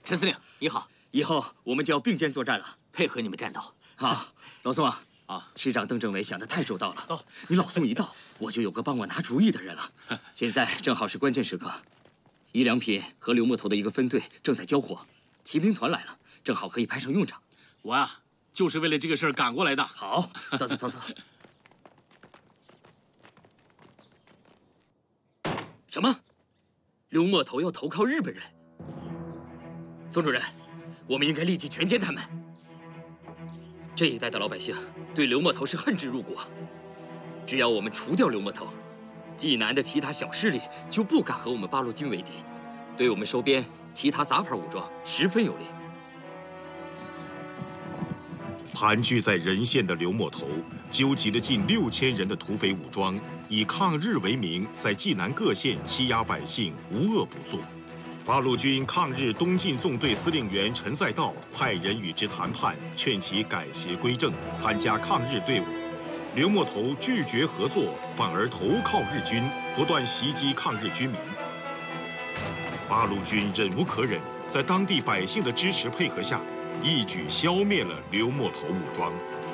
陈司令，你好。 以后我们就要并肩作战了， 配合你们战斗。 好，老宋啊，师长邓政委想的太周到了。 走， 你老宋一到，我就有个帮我拿主意的人了。现在正好是关键时刻，伊良品和刘木头的一个分队正在交火，骑兵团来了，正好可以派上用场。 我啊，就是为了这个事儿赶过来的。 好，走走走走。什么？刘墨头要投靠日本人？宋主任，我们应该立即全歼他们。这一带的老百姓对刘墨头是恨之入骨，只要我们除掉刘墨头，济南的其他小势力就不敢和我们八路军为敌，对我们收编其他杂牌武装十分有利。 盘踞在任县的刘墨头纠集了近6000人的土匪武装，以抗日为名，在济南各县欺压百姓，无恶不作。八路军抗日东进纵队司令员陈再道派人与之谈判，劝其改邪归正，参加抗日队伍。刘墨头拒绝合作，反而投靠日军，不断袭击抗日军民。八路军忍无可忍，在当地百姓的支持配合下，一举消灭了刘墨头武装。